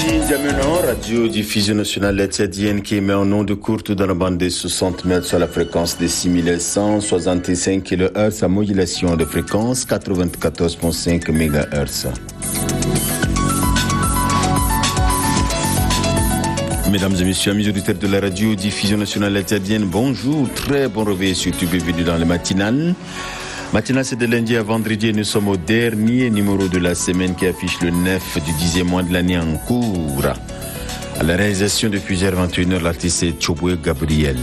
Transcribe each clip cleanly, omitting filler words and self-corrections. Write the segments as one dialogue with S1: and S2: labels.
S1: Ici Diameno, radio diffusion nationale tchadienne qui émet en ondes courtes dans la bande des 60 mètres sur la fréquence des 6165 kHz à modulation de fréquence 94.5 MHz. Mesdames et messieurs, amis auditeurs de la radio diffusion nationale tchadienne, bonjour, très bon réveil, surtout bienvenue dans le matinal. Matinal, c'est de lundi à vendredi et nous sommes au dernier numéro de la semaine qui affiche le 9 du 10e mois de l'année en cours. À la réalisation depuis 21h, l'artiste est Chobwe Gabriel.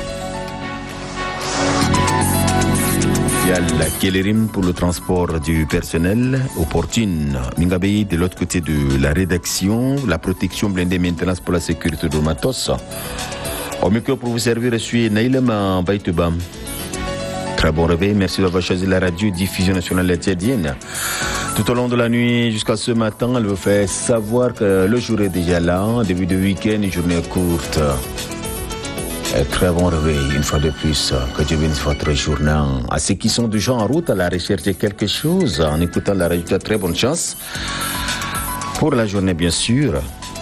S1: Yal Kélérim pour le transport du personnel, opportune. Mingabei de l'autre côté de la rédaction, la protection blindée maintenance pour la sécurité de matos. Au micro pour vous servir, je suis Naïlema Baïtubam. Très bon réveil, merci d'avoir choisi la radio diffusion nationale tchadienne. Tout au long de la nuit jusqu'à ce matin, elle vous fait savoir que le jour est déjà là, début de week-end, une journée courte. Et très bon réveil, une fois de plus, que Dieu bénisse votre journée. À ceux qui sont déjà en route à la recherche de quelque chose, en écoutant la radio, très bonne chance. Pour la journée, bien sûr.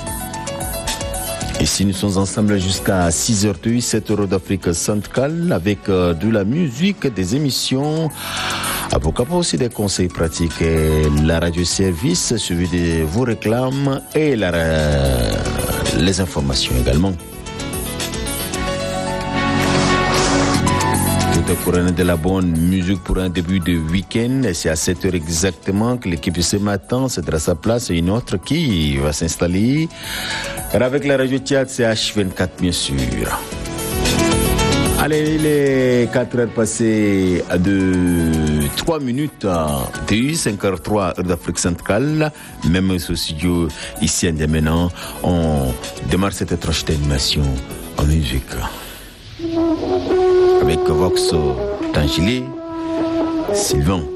S1: Ici, nous sommes ensemble jusqu'à 6h02, 7 d'Afrique centrale, avec de la musique, des émissions, pourquoi pas aussi des conseils pratiques, et la radio-service, suivi de vos réclames et les informations également. Tout pour de la bonne musique pour un début de week-end. Et c'est à 7h exactement que l'équipe ce matin cédera sa place et une autre qui va s'installer. Et avec la radio Tchad, c'est H24 bien sûr. Allez, il est 4h passées de 3 minutes de 5h03 heure d'Afrique centrale. Même au studio ici à Diamena, on démarre cette tranche d'animation en musique. Avec Vox Tangilé, Sylvain.